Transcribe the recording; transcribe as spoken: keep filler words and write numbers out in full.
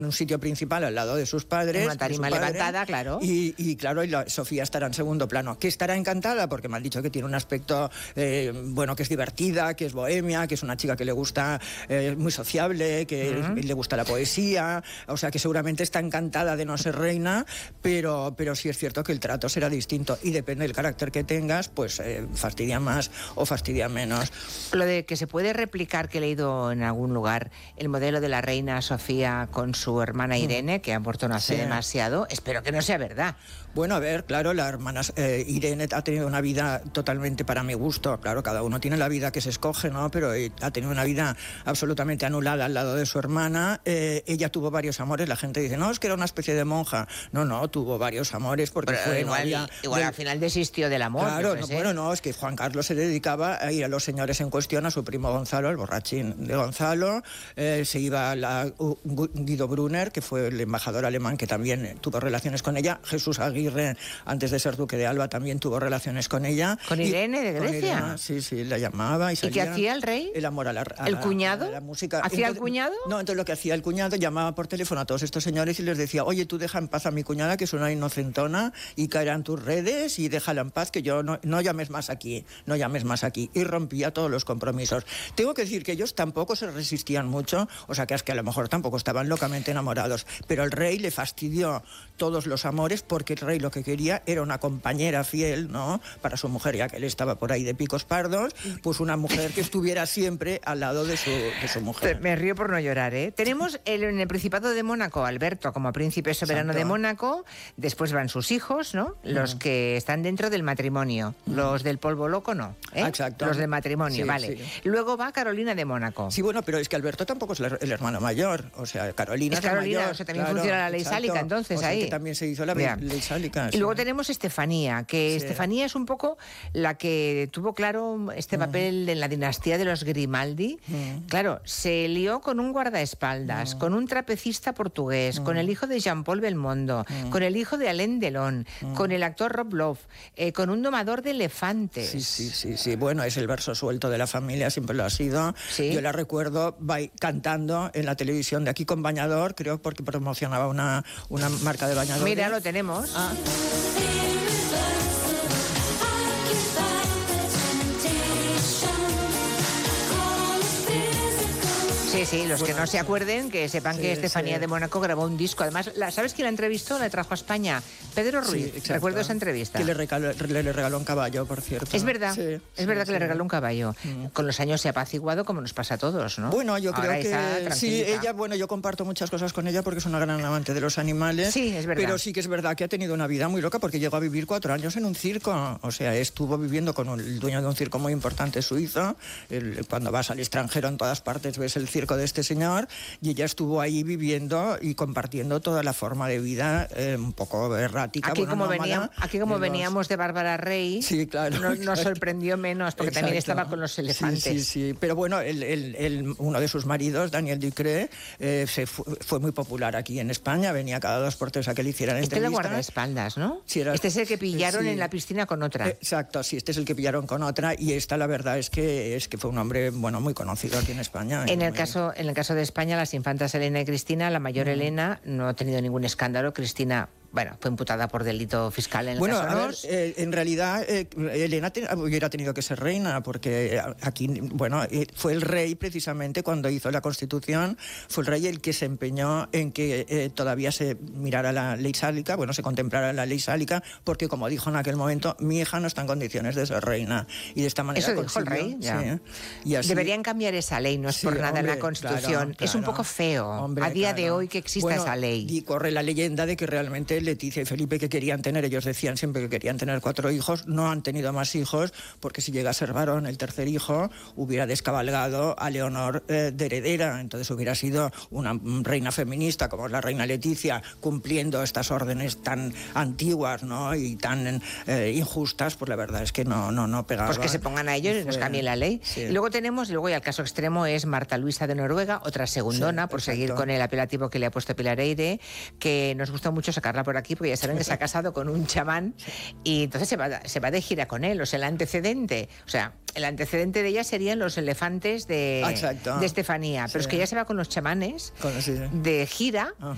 un sitio principal al lado de sus padres. Una tarima de su padre, levantada, claro. Y, y claro, y la, Sofía estará en segundo plano. Que estará encantada porque me han dicho que tiene un aspecto, eh, bueno, que es divertida, que es bohemia, que es una chica que le gusta, eh, muy sociable, que uh-huh. le gusta la poesía, o sea que seguramente está encantada de no ser reina, pero, pero sí es cierto que el trato será distinto y depende del carácter que tengas, pues eh, fastidia más o fastidia menos. Lo de que se puede replicar, que he leído en algún lugar, el modelo de la reina Sofía con su su hermana Irene, que ha muerto no hace sí. demasiado, espero que no sea verdad. Bueno, a ver, claro, la hermana eh, Irene ha tenido una vida totalmente para mi gusto, claro, cada uno tiene la vida que se escoge, ¿no? Pero eh, ha tenido una vida absolutamente anulada al lado de su hermana, eh, ella tuvo varios amores, la gente dice, no, es que era una especie de monja, no, no, tuvo varios amores porque pero fue igual, novia igual del... al final desistió del amor. Claro, no, bueno, no, es que Juan Carlos se dedicaba a ir a los señores en cuestión, a su primo Gonzalo, el borrachín de Gonzalo, eh, se iba a la, uh, Guido Brunner, que fue el embajador alemán que también tuvo relaciones con ella, Jesús Aguirre, antes de ser duque de Alba, también tuvo relaciones con ella. ¿Con Irene de Grecia? Irene, sí, sí, la llamaba y salía. ¿Y qué hacía el rey? El amor a la, a ¿El la, cuñado? a la música. ¿Hacía entonces, el cuñado? No, entonces lo que hacía el cuñado, llamaba por teléfono a todos estos señores y les decía, oye, tú deja en paz a mi cuñada, que es una inocentona, y caerá en tus redes, y déjala en paz, que yo no, no llames más aquí, no llames más aquí. Y rompía todos los compromisos. Tengo que decir que ellos tampoco se resistían mucho, o sea, que es que a lo mejor tampoco estaban locamente enamorados, pero el rey le fastidió todos los amores porque el rey lo que quería era una compañera fiel, ¿no?, para su mujer, ya que él estaba por ahí de picos pardos, pues una mujer que estuviera siempre al lado de su, de su mujer. Me río por no llorar, ¿eh? Tenemos el, en el Principado de Mónaco Alberto como príncipe soberano Santo. de Mónaco, después van sus hijos, ¿no?, los mm. que están dentro del matrimonio, mm. los del polvo loco no, ¿eh? Exacto. Los del matrimonio, sí, vale. Sí. Luego va Carolina de Mónaco. Sí, bueno, pero es que Alberto tampoco es el hermano mayor, o sea, Carolina es es Carolina, mayor, o sea, también claro, funciona la ley exacto. sálica, entonces, o sea, ahí. Que también se hizo la Bien. ley sálica. Y sí. luego tenemos Estefanía, que sí. Estefanía es un poco la que tuvo claro este papel mm. en la dinastía de los Grimaldi. Mm. Claro, se lió con un guardaespaldas, mm. con un trapecista portugués, mm. con el hijo de Jean-Paul Belmondo, mm. con el hijo de Alain Delon, mm. con el actor Rob Lowe, eh, con un domador de elefantes. Sí, sí, sí, sí. Bueno, es el verso suelto de la familia, siempre lo ha sido. ¿Sí? Yo la recuerdo cantando en la televisión de aquí con bañador, creo, porque promocionaba una, una marca de bañador. Mira, lo tenemos. Ah. Sí, sí, los que no se acuerden, que sepan sí, que Estefanía sí. de Mónaco grabó un disco. Además, la, ¿sabes quién la entrevistó? La trajo a España. Pedro Ruiz. Sí, recuerdo esa entrevista. Que le regaló, le, le regaló un caballo, por cierto. Es verdad, sí, es sí, verdad sí, que le regaló un caballo. Mm. Con los años se ha apaciguado, como nos pasa a todos, ¿no? Bueno, yo creo Ahora que sí, ella, bueno, yo comparto muchas cosas con ella porque es una gran amante de los animales. Sí, es verdad. Pero sí que es verdad que ha tenido una vida muy loca porque llegó a vivir cuatro años en un circo. O sea, estuvo viviendo con el dueño de un circo muy importante suizo. El, cuando vas al extranjero, en todas partes ves el circo de este señor. Y ella estuvo ahí viviendo y compartiendo toda la forma de vida eh, un poco errática. Aquí, bueno, como, veníamos, aquí como de los... veníamos de Bárbara Rey, sí, claro, nos, nos sorprendió menos, porque exacto. también estaba con los elefantes. Sí, sí, sí. Pero bueno, el, el, el, uno de sus maridos, Daniel Ducré, eh, se fue, fue muy popular aquí en España, venía cada dos por tres a que le hicieran este entrevistas. Este le guardaespaldas, ¿no? Sí, era... Este es el que pillaron sí. en la piscina con otra. Exacto, sí, este es el que pillaron con otra y esta la verdad es que es que fue un hombre, bueno, muy conocido aquí en España. En el, muy... caso, en el caso de España, las infantas Elena y Cristina, la mayor mm. Elena no ha tenido ningún escándalo. Cristina, bueno, fue imputada por delito fiscal en el bueno, caso a ver, Ros. eh, en realidad eh, Elena te, hubiera tenido que ser reina porque aquí, bueno, eh, fue el rey precisamente cuando hizo la Constitución, fue el rey el que se empeñó en que eh, todavía se mirara la ley sálica, bueno, se contemplara la ley sálica, porque como dijo en aquel momento, mi hija no está en condiciones de ser reina. Y de esta manera eso dijo el rey, ya. Sí, y así, deberían cambiar esa ley, no es sí, por nada hombre, en la Constitución. Claro, claro, es un poco feo hombre, a día claro. de hoy que exista bueno, esa ley. Y corre la leyenda de que realmente Leticia y Felipe, que querían tener, ellos decían siempre que querían tener cuatro hijos, no han tenido más hijos, porque si llega a ser varón el tercer hijo, hubiera descabalgado a Leonor eh, de heredera, entonces hubiera sido una reina feminista como es la reina Leticia, cumpliendo estas órdenes tan antiguas, ¿no?, y tan eh, injustas, pues la verdad es que no, no, no pegaba. Pues que se pongan a ellos y, y nos cambien la ley. Sí. Y luego tenemos, y luego ya el caso extremo es Marta Luisa de Noruega, otra segundona, sí, por exacto. seguir con el apelativo que le ha puesto Pilar Eire, que nos gusta mucho sacarla por aquí, porque ya saben que se ha casado con un chamán y entonces se va, se va de gira con él, o sea, el antecedente, o sea, el antecedente de ella serían los elefantes de, de Estefanía, pero sí. es que ella se va con los chamanes con, sí, sí. de gira. Ajá.